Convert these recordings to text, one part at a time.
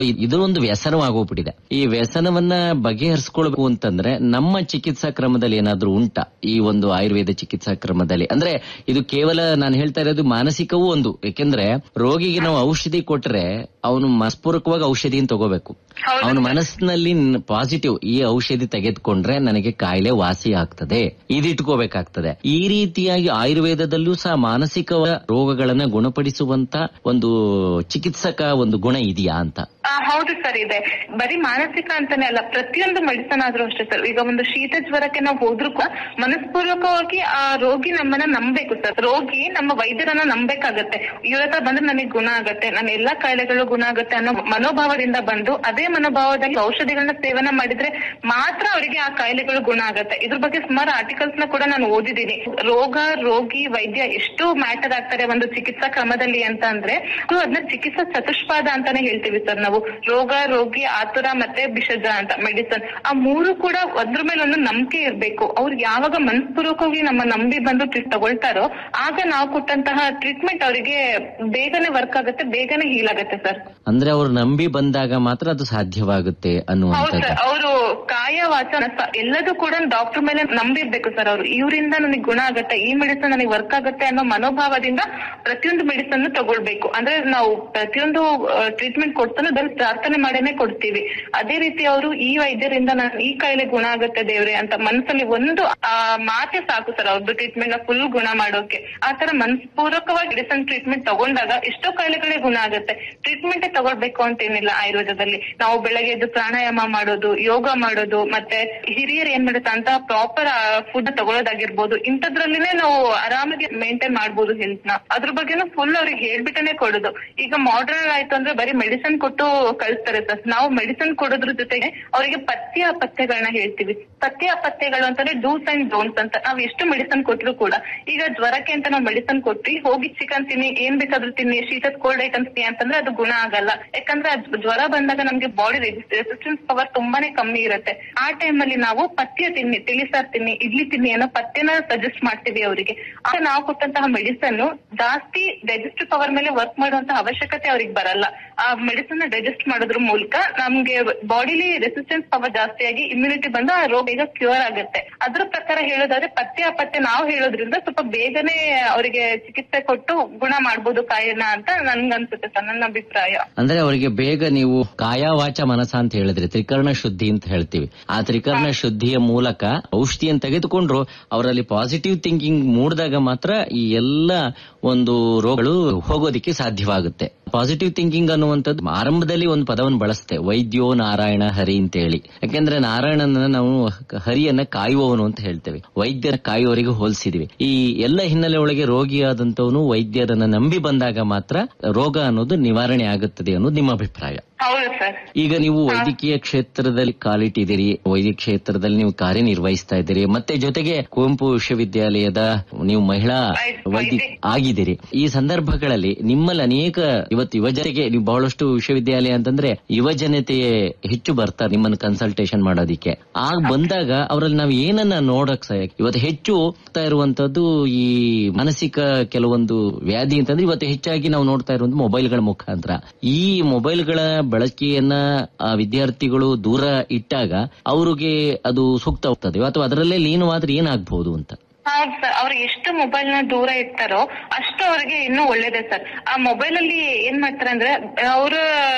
ಇದು ಒಂದು ವ್ಯಸನವಾಗೋಗ್ಬಿಟ್ಟಿದೆ. ಈ ವ್ಯಸನವನ್ನ ಬಗೆಹರಿಸ್ಕೊಳ್ಬೇಕು ಅಂತಂದ್ರೆ ನಮ್ಮ ಚಿಕಿತ್ಸಾ ಕ್ರಮದಲ್ಲಿ ಏನಾದ್ರೂ ಉಂಟಾ ಈ ಒಂದು ಆಯುರ್ವೇದ ಚಿಕಿತ್ಸಾ ಕ್ರಮದಲ್ಲಿ? ಅಂದ್ರೆ ಇದು ಕೇವಲ ನಾನು ಹೇಳ್ತಾ ಇರೋದು ಮಾನಸಿಕವೂ ಒಂದು. ಯಾಕೆಂದ್ರೆ ರೋಗಿಗೆ ನಾವು ಔಷಧಿ ಕೊಟ್ರೆ ಅವನು ಮನಸ್ಪೂರ್ವಕವಾಗಿ ಔಷಧಿಯನ್ನು ತಗೋಬೇಕು. ಅವನ ಮನಸ್ಸಿನಲ್ಲಿ ಪಾಸಿಟಿವ್, ಈ ಔಷಧಿ ತೆಗೆದುಕೊಂಡ್ರೆ ನನಗೆ ಕಾಯಿಲೆ ವಾಸಿ ಆಗ್ತದೆ, ಇದಿಟ್ಕೋಬೇಕಾಗ್ತದೆ. ಈ ರೀತಿಯಾಗಿ ಆಯುರ್ವೇದದಲ್ಲೂ ಸಹ ಮಾನಸಿಕ ರೋಗಗಳನ್ನ ಗುಣಪಡಿಸುವಂತ ಒಂದು ಚಿಕಿತ್ಸಕ ಒಂದು ಗುಣ ಇದೆಯಾ ಅಂತ? ಹೌದು ಸರ್, ಇದೆ. ಬರೀ ಮಾನಸಿಕ ಅಂತಾನೆ ಅಲ್ಲ, ಪ್ರತಿಯೊಂದು ಮೆಡಿಸನ್ ಆದ್ರೂ ಅಷ್ಟೇ ಸರ್. ಈಗ ಒಂದು ಶೀತ ಜ್ವರಕ್ಕೆ ನಾವು ಹೋದ್ರು ಕೂಡ ಮನಸ್ಪೂರ್ವಕವಾಗಿ ಆ ರೋಗಿ ನಮ್ಮನ್ನ ನಂಬಬೇಕು ಸರ್. ರೋಗಿ ನಮ್ಮ ವೈದ್ಯರನ್ನ ನಂಬೇಕಾಗತ್ತೆ. ಇವ್ರ ಹತ್ರ ಬಂದ್ರೆ ನನಗೆ ಗುಣ ಆಗತ್ತೆ, ನನ್ನ ಎಲ್ಲಾ ಕಾಯಿಲೆಗಳು ಗುಣ ಆಗತ್ತೆ ಅನ್ನೋ ಮನೋಭಾವದಿಂದ ಬಂದು ಅದೇ ಮನೋಭಾವದಲ್ಲಿ ಔಷಧಿಗಳನ್ನ ಸೇವನೆ ಮಾಡಿದ್ರೆ ಮಾತ್ರ ಅವರಿಗೆ ಆ ಕಾಯಿಲೆಗಳು ಗುಣ ಆಗತ್ತೆ. ಇದ್ರ ಬಗ್ಗೆ ಸುಮಾರು ಆರ್ಟಿಕಲ್ಸ್ ನ ಕೂಡ ನಾನು ಓದಿದ್ದೀನಿ. ರೋಗ, ರೋಗಿ, ವೈದ್ಯ ಎಷ್ಟು ಮ್ಯಾಟರ್ ಆಗ್ತಾರೆ ಒಂದು ಚಿಕಿತ್ಸಾ ಕ್ರಮದಲ್ಲಿ ಅಂತ ಅಂದ್ರೆ ಅದನ್ನ ಚಿಕಿತ್ಸಾ ಚತುಷ್ಪಾದ ಅಂತಾನೆ ಹೇಳ್ತೀವಿ ಸರ್ ನಾವು. ರೋಗ, ರೋಗಿ, ಆತುರ ಮತ್ತೆ ಭಿಷಜ ಅಂತ ಮೆಡಿಸನ್. ಆ ಮೂರು ಕೂಡ ಒಂದ್ರ ಮೇಲೆ ಒಂದು ನಂಬಿಕೆ ಇರ್ಬೇಕು. ಅವ್ರು ಯಾವಾಗ ಮನಸ್ಪೂರ್ವಕವಾಗಿ ನಮ್ಮ ನಂಬಿ ಬಂದು ತಗೊಳ್ತಾರೋ ಆಗ ನಾವು ಕೊಟ್ಟಂತಹ ಟ್ರೀಟ್ಮೆಂಟ್ ಅವರಿಗೆ ಬೇಗನೆ ವರ್ಕ್ ಆಗುತ್ತೆ, ಬೇಗನೆ ಹೀಲ್ ಆಗುತ್ತೆ ಸರ್. ಅಂದ್ರೆ ಅವ್ರು ನಂಬಿ ಬಂದಾಗ ಮಾತ್ರ ಅದು ಸಾಧ್ಯವಾಗುತ್ತೆ ಅನ್ನುವಂಥದ್ದು. ಅವರು ಕಾಯ ವಾಚ ಎಲ್ಲದೂ ಕೂಡ ಡಾಕ್ಟರ್ ಮೇಲೆ ನಂಬಿರ್ಬೇಕು ಸರ್. ಅವರು ಇವರಿಂದ ನನಗೆ ಗುಣ ಆಗತ್ತೆ, ಈ ಮೆಡಿಸನ್ ನನಗೆ ವರ್ಕ್ ಆಗುತ್ತೆ ಅನ್ನೋ ಮನೋಭಾವದಿಂದ ಪ್ರತಿಯೊಂದು ಮೆಡಿಸನ್ ತಗೊಳ್ಬೇಕು. ಅಂದ್ರೆ ನಾವು ಪ್ರತಿಯೊಂದು ಟ್ರೀಟ್ಮೆಂಟ್ ಕೊಡ್ತಾನೆ ಅದ್ರಲ್ಲಿ ಪ್ರಾರ್ಥನೆ ಮಾಡೇನೆ ಕೊಡ್ತೀವಿ. ಅದೇ ರೀತಿ ಅವರು ಈ ವೈದ್ಯರಿಂದ ನಾನು ಈ ಕಾಯಿಲೆ ಗುಣ ಆಗುತ್ತೆ ದೇವ್ರೆ ಅಂತ ಮನಸ್ಸಲ್ಲಿ ಒಂದು ಮಾತೆ ಸಾಕು ಸರ್ ಅವ್ರದ್ದು ಟ್ರೀಟ್ಮೆಂಟ್ ನ ಫುಲ್ ಗುಣ ಮಾಡೋಕೆ. ಆತರ ಮನಸ್ಪೂರ್ವಕವಾಗಿ ಮೆಡಿಸನ್ ಟ್ರೀಟ್ಮೆಂಟ್ ತಗೊಂಡಾಗ ಎಷ್ಟೋ ಕಾಯಿಲೆಗಳಿಗೆ ಗುಣ ಆಗುತ್ತೆ. ಟ್ರೀಟ್ಮೆಂಟ್ ತಗೊಳ್ಬೇಕು ಅಂತ ಏನಿಲ್ಲ ಆಯುರ್ವೇದದಲ್ಲಿ. ನಾವು ಬೆಳಗ್ಗೆ ಎದ್ದು ಪ್ರಾಣಾಯಾಮ ಮಾಡೋದು, ಯೋಗ ಮಾಡೋದು, ಮತ್ತೆ ಹಿರಿಯರು ಏನ್ ಮಾಡುತ್ತೆ ಅಂತ ಪ್ರಾಪರ್ ಫುಡ್ ತಗೊಳ್ಳೋದಾಗಿರ್ಬೋದು, ಇಂಥದ್ರಲ್ಲಿನೇ ನಾವು ಆರಾಮಾಗಿ ಮೇಂಟೈನ್ ಮಾಡ್ಬೋದು ಹೆಲ್ತ್ ನ. ಅದ್ರ ಬಗ್ಗೆನೂ ಫುಲ್ ಅವ್ರಿಗೆ ಹೇಳ್ಬಿಟ್ಟನೆ ಕೊಡೋದು. ಈಗ ಮಾಡರ್ನ್ ಆಯ್ತು ಅಂದ್ರೆ ಬರೀ ಮೆಡಿಸನ್ ಕೊಟ್ಟು ಕಳಿಸ್ತಾರೆ ಸರ್. ನಾವು ಮೆಡಿಸನ್ ಕೊಡೋದ್ರ ಜೊತೆಗೆ ಅವರಿಗೆ ಪಥ್ಯ ಅಪಥ್ಯಗಳನ್ನ ಹೇಳ್ತೀವಿ. ಪಥ್ಯ ಅಪಥ್ಯಗಳು ಅಂತಂದ್ರೆ ಡೂಸ್ ಅಂಡ್ ಡೋಂಟ್ಸ್ ಅಂತ. ನಾವ್ ಎಷ್ಟು ಮೆಡಿಸನ್ ಕೊಟ್ರು ಕೂಡ, ಈಗ ಜ್ವರಕ್ಕೆ ಅಂತ ನಾವು ಮೆಡಿಸನ್ ಕೊಟ್ಟಿ ಹೋಗಿ ಚಿಕನ್ ತಿನ್ನಿ, ಏನ್ ಬೇಕಾದ್ರೂ ತಿನ್ನಿ, ಶೀತದ ಕೋಲ್ಡ್ ಐಟಮ್ಸ್ ತಿನ್ನಿ ಅಂತಂದ್ರೆ ಅದು ಗುಣ ಆಗಲ್ಲ. ಯಾಕಂದ್ರೆ ಜ್ವರ ಬಂದಾಗ ನಮ್ಗೆ ಬಾಡಿ ರೆಸಿಸ್ಟೆನ್ಸ್ ಪವರ್ ತುಂಬಾನೇ ಕಮ್ಮಿ ಇರುತ್ತೆ. ಆ ಟೈಮ್ ಅಲ್ಲಿ ನಾವು ಪಥ್ಯ ತಿನ್ನಿ, ತಿಳಿಸಾರ್ ತಿನ್ನಿ, ಇಡ್ಲಿ ತಿನ್ನಿ ಅನ್ನೋ ಪಥ್ಯನ ಸಜೆಸ್ಟ್ ಮಾಡ್ತೀವಿ ಅವರಿಗೆ. ಆಗ ನಾವು ಕೊಟ್ಟಂತಹ ಮೆಡಿಸನ್ ಜಾಸ್ತಿ ಡೈಜೆಸ್ಟಿವ್ ಪವರ್ ಮೇಲೆ ವರ್ಕ್ ಮಾಡುವಂತಹ ಅವಶ್ಯಕತೆ ಅವ್ರಿಗೆ ಬರಲ್ಲ. ಆ ಮೆಡಿಸನ್ ಡೈಜೆಸ್ಟ್ ಮಾಡೋದ್ರ ಮೂಲಕ ನಮ್ಗೆ ಬಾಡಿಲಿ ರೆಸಿಸ್ಟೆನ್ಸ್ ಪವರ್ ಜಾಸ್ತಿಯಾಗಿ ಇಮ್ಯುನಿಟಿ ಬಂದು ಆ ರೋಗ ಈಗ ಕ್ಯೂರ್ ಆಗುತ್ತೆ. ಅದ್ರ ಪ್ರಕಾರ ಹೇಳೋದಾದ್ರೆ ಪಥ್ಯ ಅಪಥ್ಯ ನಾವು ಹೇಳೋದ್ರಿಂದ ಸ್ವಲ್ಪ ಬೇಗನೆ ಅವರಿಗೆ ಚಿಕಿತ್ಸೆ ಕೊಟ್ಟು ಗುಣ ಮಾಡ್ಬೋದು ಕಾಯಿಲೆನ ಅಂತ ನನ್ಗನ್ಸುತ್ತೆ ಸರ್, ನನ್ನ ಅಭಿಪ್ರಾಯ. ಅಂದ್ರೆ ಅವರಿಗೆ ಬೇಗ ನೀವು ಕಾಯ ವಾಚ ಮನಸ ಅಂತ ಹೇಳಿದ್ರೆ ತ್ರಿಕರಣ ಶುದ್ಧಿ ಅಂತ ಹೇಳ್ತೀವಿ. ಆ ತ್ರಿಕರಣ ಶುದ್ಧಿಯ ಮೂಲಕ ಔಷಧಿಯನ್ನು ತೆಗೆದುಕೊಂಡ್ರು ಅವರಲ್ಲಿ ಪಾಸಿಟಿವ್ ಥಿಂಕಿಂಗ್ ಮೂಡಿದಾಗ ಮಾತ್ರ ಈ ಎಲ್ಲ ಒಂದು ರೋಗಗಳು ಹೋಗೋದಿಕ್ಕೆ ಸಾಧ್ಯವಾಗುತ್ತೆ. ಪಾಸಿಟಿವ್ ಥಿಂಕಿಂಗ್ ಅನ್ನುವಂಥದ್ದು ಆರಂಭದಲ್ಲಿ ಒಂದು ಪದವನ್ನು ಬಳಸುತ್ತೆ, ವೈದ್ಯೋ ನಾರಾಯಣ ಹರಿ ಅಂತ ಹೇಳಿ. ಯಾಕೆಂದ್ರೆ ನಾರಾಯಣನ ನಾವು ಹರಿಯನ್ನ ಕಾಯುವವನು ಅಂತ ಹೇಳ್ತೇವೆ, ವೈದ್ಯರ ಕಾಯುವವರಿಗೆ ಹೋಲಿಸಿದೀವಿ. ಈ ಎಲ್ಲ ಹಿನ್ನೆಲೆ ಒಳಗೆ ರೋಗಿಯಾದಂತವನು ವೈದ್ಯರನ್ನ ನಂಬಿ ಬಂದಾಗ ಮಾತ್ರ ರೋಗ ಅನ್ನೋದು ನಿವಾರಣೆ ಆಗುತ್ತದೆ ಅನ್ನೋದು ನಿಮ್ಮ ಅಭಿಪ್ರಾಯ? ಹೌದು ಸರ್. ಈಗ ನೀವು ವೈದ್ಯಕೀಯ ಕ್ಷೇತ್ರದಲ್ಲಿ ಕಾಲಿಟ್ಟಿದ್ದೀರಿ, ವೈದ್ಯ ಕ್ಷೇತ್ರದಲ್ಲಿ ನೀವು ಕಾರ್ಯನಿರ್ವಹಿಸ್ತಾ ಇದ್ದೀರಿ, ಮತ್ತೆ ಜೊತೆಗೆ ಕುವೆಂಪು ವಿಶ್ವವಿದ್ಯಾಲಯದ ನೀವು ಮಹಿಳಾ ವೈದ್ಯ ಆಗಿದ್ದೀರಿ. ಈ ಸಂದರ್ಭಗಳಲ್ಲಿ ನಿಮ್ಮಲ್ಲಿ ಅನೇಕ ಇವತ್ತು ಯುವಜನತೆಗೆ, ನೀವು ಬಹಳಷ್ಟು ವಿಶ್ವವಿದ್ಯಾಲಯ ಅಂತಂದ್ರೆ ಯುವಜನತೆ ಹೆಚ್ಚು ಬರ್ತಾರೆ ನಿಮ್ಮನ್ನು ಕನ್ಸಲ್ಟೇಷನ್ ಮಾಡೋದಿಕ್ಕೆ. ಆಗ ಬಂದಾಗ ಅವರಲ್ಲಿ ನಾವು ಏನನ್ನ ನೋಡಕ್ ಇವತ್ತು ಹೆಚ್ಚು ಹೋಗ್ತಾ ಇರುವಂತದ್ದು ಈ ಮಾನಸಿಕ ಕೆಲವೊಂದು ವ್ಯಾಧಿ ಅಂತಂದ್ರೆ ಇವತ್ತು ಹೆಚ್ಚಾಗಿ ನಾವು ನೋಡ್ತಾ ಇರುವಂತ ಮೊಬೈಲ್ಗಳ ಮುಖಾಂತರ. ಈ ಮೊಬೈಲ್ಗಳ ಬಳಕೆಯನ್ನ ವಿದ್ಯಾರ್ಥಿಗಳು ದೂರ ಇಟ್ಟಾಗ ಅವ್ರಿಗೆ ಅದು ಸೂಕ್ತ ಹೋಗ್ತದೆ ಅಥವಾ ಅದರಲ್ಲೇ ಲೀನವಾದ್ರೆ ಏನಾಗಬಹುದು ಅಂತ? ಹೌದು ಸರ್, ಅವ್ರು ಎಷ್ಟು ಮೊಬೈಲ್ ನ ದೂರ ಇಡ್ತಾರೋ ಅಷ್ಟು ಅವ್ರಿಗೆ ಇನ್ನೂ ಒಳ್ಳೇದೇ ಸರ್. ಆ ಮೊಬೈಲ್ ಅಲ್ಲಿ ಏನ್ ಮಾಡ್ತಾರೆ ಅಂದ್ರೆ ಅವ್ರು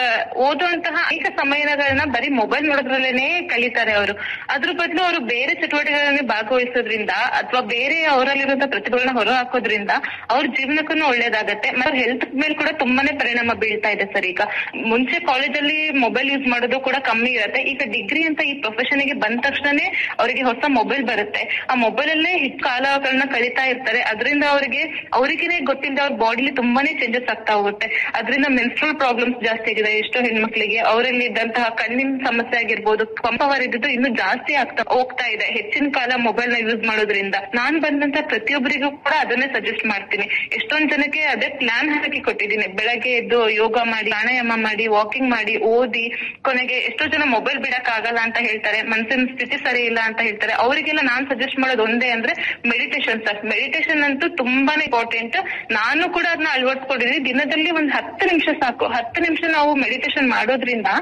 ಓದುವಂತಹ ಅನೇಕ ಸಮಯಗಳನ್ನ ಬರೀ ಮೊಬೈಲ್ ನೋಡೋದ್ರಲ್ಲೇನೆ ಕಲಿತಾರೆ ಅವರು. ಅದ್ರ ಬದಲು ಅವರು ಬೇರೆ ಚಟುವಟಿಕೆಗಳಲ್ಲಿ ಭಾಗವಹಿಸೋದ್ರಿಂದ ಅಥವಾ ಬೇರೆ ಅವರಲ್ಲಿರುವಂತಹ ಪ್ರತಿಭೆಗಳನ್ನ ಹೊರ ಹಾಕೋದ್ರಿಂದ ಅವ್ರ ಜೀವನಕ್ಕೂ ಒಳ್ಳೇದಾಗತ್ತೆ. ಮತ್ತೆ ಹೆಲ್ತ್ ಮೇಲೆ ಕೂಡ ತುಂಬಾನೇ ಪರಿಣಾಮ ಬೀಳ್ತಾ ಇದೆ ಸರ್. ಈಗ ಮುಂಚೆ ಕಾಲೇಜಲ್ಲಿ ಮೊಬೈಲ್ ಯೂಸ್ ಮಾಡೋದು ಕೂಡ ಕಮ್ಮಿ ಇರುತ್ತೆ. ಈಗ ಡಿಗ್ರಿ ಅಂತ ಈ ಪ್ರೊಫೆಷನ್ ಗೆ ಬಂದ ತಕ್ಷಣನೇ ಅವರಿಗೆ ಹೊಸ ಮೊಬೈಲ್ ಬರುತ್ತೆ. ಆ ಮೊಬೈಲ್ ಅಲ್ಲೇ ಕಾಲಗಳನ್ನ ಕಳೀತಾ ಇರ್ತಾರೆ. ಅದರಿಂದ ಅವರಿಗೇನೆ ಗೊತ್ತಿಲ್ಲದೆ ಅವ್ರ ಬಾಡಿಲಿ ತುಂಬಾನೇ ಚೇಂಜಸ್ ಆಗ್ತಾ ಹೋಗುತ್ತೆ. ಅದರಿಂದ ಮೆನ್ಸ್ಟ್ರಲ್ ಪ್ರಾಬ್ಲಮ್ಸ್ ಜಾಸ್ತಿ ಆಗಿದೆ ಎಷ್ಟೋ ಹೆಣ್ಮಕ್ಳಿಗೆ. ಅವರಲ್ಲಿ ಇದ್ದಂತಹ ಕಣ್ಣಿನ ಸಮಸ್ಯೆ ಆಗಿರ್ಬೋದು, ಪಂಪವರ್ ಇದ್ದು ಇನ್ನು ಜಾಸ್ತಿ ಆಗ್ತಾ ಹೋಗ್ತಾ ಇದೆ ಹೆಚ್ಚಿನ ಕಾಲ ಮೊಬೈಲ್ ನ ಯೂಸ್ ಮಾಡೋದ್ರಿಂದ. ನಾನ್ ಬಂದಂತ ಪ್ರತಿಯೊಬ್ಬರಿಗೂ ಕೂಡ ಅದನ್ನೇ ಸಜೆಸ್ಟ್ ಮಾಡ್ತೀನಿ. ಎಷ್ಟೊಂದ್ ಜನಕ್ಕೆ ಅದೇ ಪ್ಲಾನ್ ಹಾಕಿ ಕೊಟ್ಟಿದ್ದೀನಿ. ಬೆಳಗ್ಗೆ ಎದ್ದು ಯೋಗ ಮಾಡಿ, ಪ್ರಾಣಾಯಾಮ ಮಾಡಿ, ವಾಕಿಂಗ್ ಮಾಡಿ, ಓದಿ, ಕೊನೆಗೆ ಎಷ್ಟೋ ಜನ ಮೊಬೈಲ್ ಬಿಡಕ್ ಆಗಲ್ಲ ಅಂತ ಹೇಳ್ತಾರೆ, ಮನಸ್ಸಿನ ಸ್ಥಿತಿ ಸರಿ ಇಲ್ಲ ಅಂತ ಹೇಳ್ತಾರೆ. ಅವರಿಗೆಲ್ಲ ನಾನ್ ಸಜೆಸ್ಟ್ ಮಾಡೋದು ಒಂದೇ ಅಂದ್ರೆ ಮೆಡಿಟೇಷನ್ ಸರ್. ಮೆಡಿಟೇಷನ್ ಅಂತೂ ತುಂಬಾನೇ ಇಂಪಾರ್ಟೆಂಟ್. ನಾನು ಕೂಡ ಅದನ್ನ ಅಳವಡಿಸ್ಕೊಂಡಿದ್ದೀನಿ. ದಿನದಲ್ಲಿ ಒಂದು 10 ನಿಮಿಷ ಸಾಕು. 10 ನಿಮಿಷ ನಾವು ಮೆಡಿಟೇಷನ್ ಮಾಡೋದ್ರಿಂದ